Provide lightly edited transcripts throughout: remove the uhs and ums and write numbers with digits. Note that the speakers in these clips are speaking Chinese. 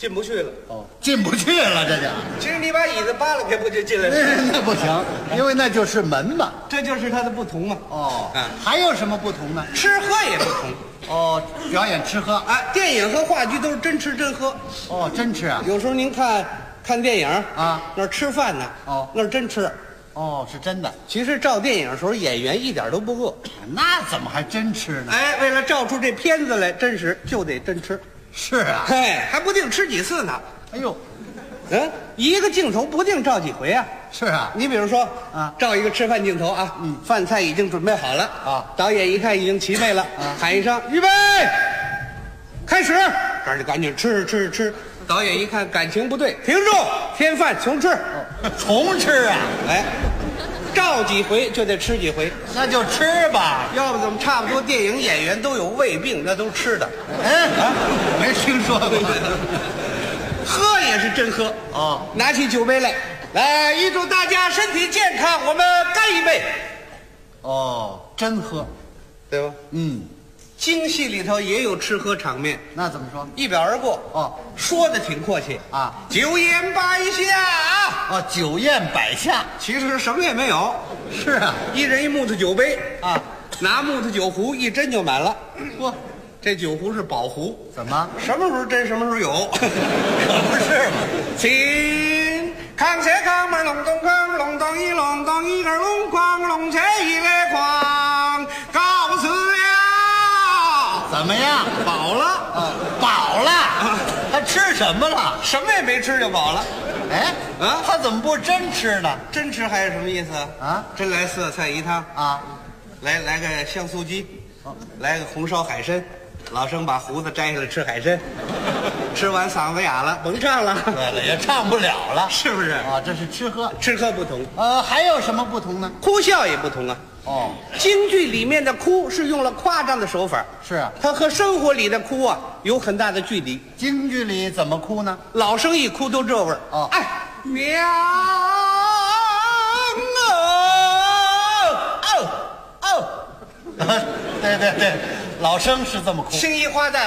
进不去了。 哦，进不去了，这就。 其实你把椅子扒拉开，不就进来了？ 那不行，因为那就是门嘛。 这就是它的不同嘛。 哦， 嗯， 还有什么不同呢？ 吃喝也不同。 哦，表演吃喝。 啊，电影和话剧都是真吃真喝。 哦，真吃啊。 有时候您看电影啊， 那儿吃饭呢。 哦， 那是真吃。 哦，是真的。 其实照电影的时候，演员一点都不饿。 那怎么还真吃呢？ 哎，为了照出这片子来真实，就得真吃。 是啊。 嘿，还不定吃几次呢。 哎呦， 一个镜头不定照几回啊。 是啊。 你比如说啊， 照一个吃饭镜头啊，饭菜已经准备好了啊， 导演一看已经齐备了，喊一声预备，开始，这儿就赶紧吃。导演一看感情不对，停住，添饭重吃， 重吃啊。 哎，照几回就得吃几回， 那就吃吧。 要不怎么差不多电影演员都有胃病，那都是吃的。 没听说过。 喝也是真喝哦， 拿起酒杯来，预祝大家身体健康，我们干一杯。 哦，真喝， 对吧？ 嗯， 京戏里头也有吃喝场面， 那怎么说？ 一表而过。 哦， 说的挺阔气啊， 酒宴摆下。 哦，酒宴摆下， 其实什么也没有。 是啊， 一人一木头酒杯啊， 拿木头酒壶一斟就满了。 嚯， 这酒壶是宝壶， 怎么？ 什么时候斟什么时候有， 可不是嘛。 请康些康门隆咚康隆咚一隆咚一个隆哐隆切一个哐，告辞了。 怎么样？ 饱了啊，饱了。他吃什么了？ 什么也没吃就饱了。 哎， 啊， 他怎么不真吃呢？ 真吃还是什么意思啊？ 真来色菜一汤啊， 来个香酥鸡，来个红烧海参。老生把胡子摘下来吃海参，吃完嗓子哑了，甭唱了。 对了，也唱不了了， 是不是？ 啊，这是吃喝。 吃喝不同， 还有什么不同呢？ 哭笑也不同啊。 哦， 京剧里面的哭是用了夸张的手法， 是啊， 它和生活里的哭啊有很大的距离。 京剧里怎么哭呢？ 老生一哭都这味儿。 哦， 哎，娘对，老生是这么哭。 青衣花旦，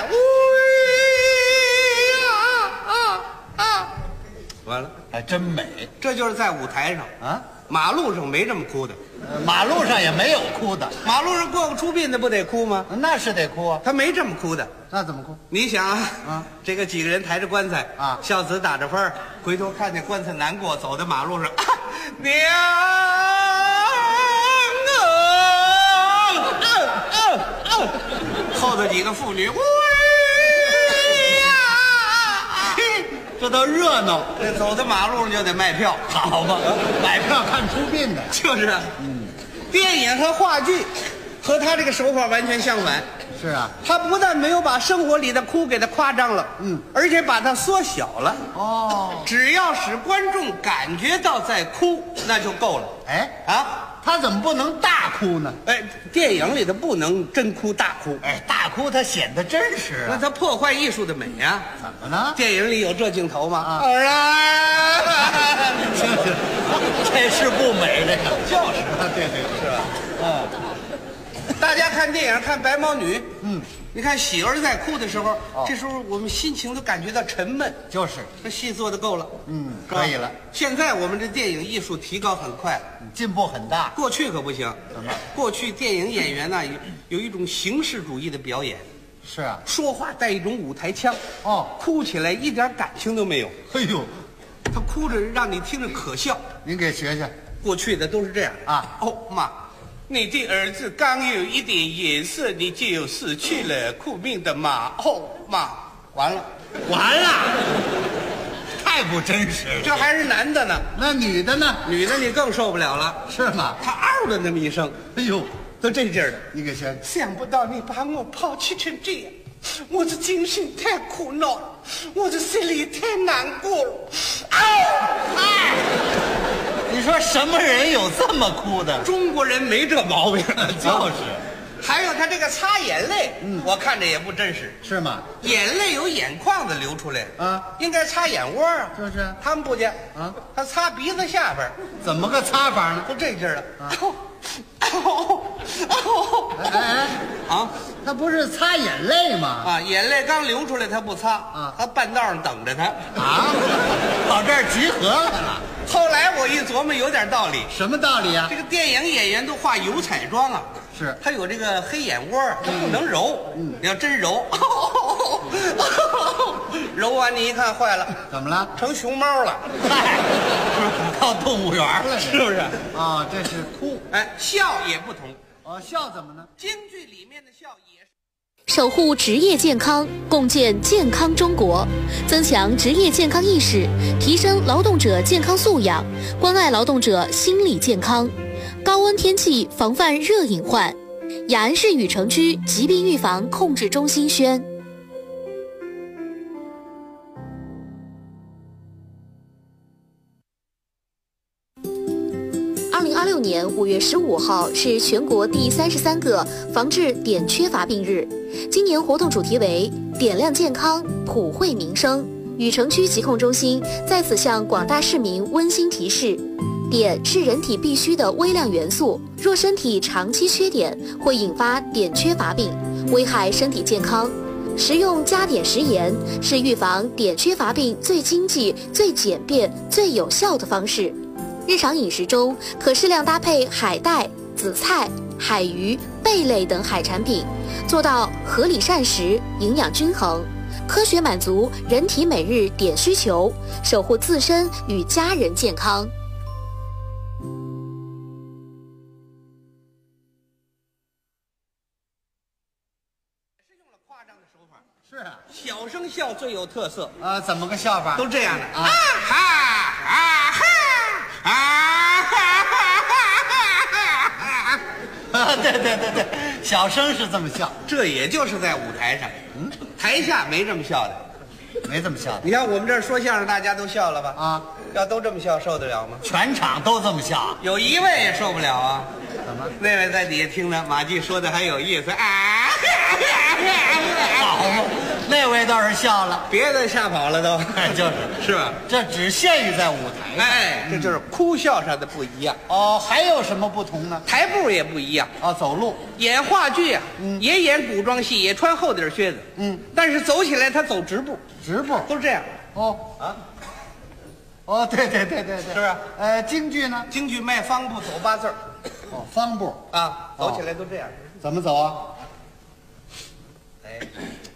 完了， 还真美。 这就是在舞台上啊， 马路上没这么哭的。 马路上也没有哭的。 马路上过个出殡的不得哭吗？ 那是得哭啊。 他没这么哭的。 那怎么哭？ 你想啊，这个几个人抬着棺材啊， 孝子打着幡，回头看见棺材难过，走在马路上，娘后头几个妇女， 这都热闹。 这走在马路上就得卖票， 好吧，买票看出殡的。 就是啊。电影和话剧和他这个手法完全相反。 是啊， 他不但没有把生活里的哭给他夸张了，而且把它缩小了。 哦， 只要使观众感觉到在哭，那就够了。 哎啊， 他怎么不能大哭呢？ 哎，电影里头不能真哭大哭， 哎，大哭它显得真实啊。 那它破坏艺术的美呀。 怎么呢？ 电影里有这镜头吗？ 啊， 这是不美，这个就是对， 是吧？大家看电影看白毛女，你看喜儿在哭的时候，这时候我们心情都感觉到沉闷。 就是， 这戏做的够了， 可以了。 现在我们这电影艺术提高很快， 进步很大。 过去可不行。 怎么？ 过去电影演员呢有一种形式主义的表演， 是啊， 说话带一种舞台腔，哭起来一点感情都没有。 哎呦， 他哭着让你听着可笑。 您给学学。 过去的都是这样啊。 哦妈，你的儿子刚有一点颜色，你就死去了，苦命的妈。哦妈，完了， 太不真实了。 这还是男的呢。 那女的呢？ 女的你更受不了了。 是吗？ 她嗷的那么一声， 哎呦， 都这劲儿的。 你给学。 想不到你把我抛弃成这样，我这精神太苦恼了，我这心里太难过了。 你说什么人有这么哭的？ 中国人没这毛病。 就是。 还有他这个擦眼泪，我看着也不真实。 是吗？ 眼泪有眼眶子流出来啊， 应该擦眼窝啊。 就是。 他们不见啊， 他擦鼻子下边。 怎么个擦法呢？ 都这劲儿了。 哎， 啊他不是擦眼泪吗？ 啊！眼泪刚流出来，他不擦啊， 他半道上等着他。 啊，跑这儿集合来了， 后来我一琢磨，有点道理。 什么道理啊这？个电影演员都化油彩妆啊， 是他有这个黑眼窝，他不能揉。你要真揉，揉完你一看坏了， 怎么了？ 成熊猫了， 嗨，到动物园了， 是不是？ 啊，这是哭。 哎，笑也不同。 哦，笑怎么呢？ 京剧里面的笑也是。 守护职业健康，共建健康中国，增强职业健康意识，提升劳动者健康素养，关爱劳动者心理健康。高温天气防范热隐患。雅安市禹城区疾病预防控制中心宣。2026年5月15号是全国第33个防治碘缺乏病日。今年活动主题为“碘量健康，普惠民生”。禹城区疾控中心在此向广大市民温馨提示：碘是人体必需的微量元素，若身体长期缺碘，会引发碘缺乏病，危害身体健康。食用加碘食盐是预防碘缺乏病最经济、最简便、最有效的方式。日常饮食中可适量搭配海带、紫菜、海鱼、贝类等海产品，做到合理膳食、营养均衡，科学满足人体每日碘需求，守护自身与家人健康。 是用了夸张的手法， 是啊， 小声笑最有特色， 怎么个笑法？ 都这样的啊哈啊哈啊哈， 对，小声是这么笑， 这也就是在舞台上，台下没这么笑的。 没这么笑的你看我们这儿说相声，大家都笑了吧？ 啊， 要都这么笑，受得了吗？ 全场都这么笑， 有一位也受不了啊。 怎么？ 那位在底下听着，马季说的还有意思啊， 好嘛，那位倒是笑了， 别的吓跑了都， 就是是吧？ 这只限于在舞台上。 哎，这就是哭笑上的不一样， 哦，还有什么不同呢？ 台步也不一样。 走路， 演话剧啊，也演古装戏，也穿厚底靴子，但是走起来他走直步， 直步。 都这样。 哦啊， 哦，对， 是不是？ 京剧呢？ 京剧迈方步走8字儿哦，方步啊，走起来都这样。 怎么走啊？ 哎，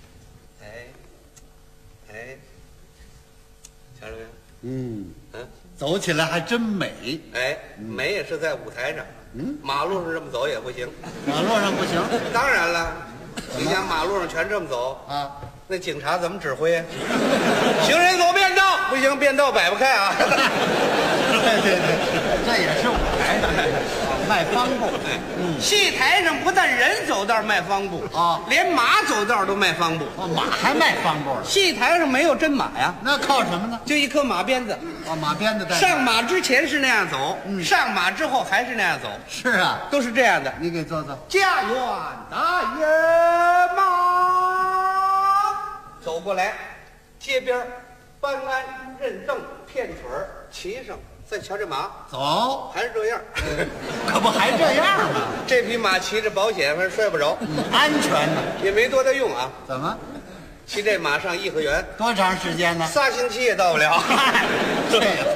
瞧着没？ 走起来还真美。 哎，美也是在舞台上，马路上这么走也不行。 马路上不行当然了，你想马路上全这么走， 啊。 那警察怎么指挥啊？行人走便道，不行，便道摆不开啊。 对，这也是舞台上迈方步。 戏台上不但人走道迈方步啊连马走道都迈方步。 马还迈方步了？ 戏台上没有真马呀， 那靠什么呢？ 就一颗马鞭子。 马鞭子带上马之前是那样走，上马之后还是那样走， 是啊， 都是这样的。 你给做做。 家园大野马，走过来，街边搬鞍认凳片腿骑上，再瞧这马， 走， 还是这样。 可不还这样吗？ 这匹马骑着保险，反正摔不着， 安全呢？ 也没多大用啊。 怎么？ 骑这马上颐和园多长时间呢？ 3星期也到不了。 这也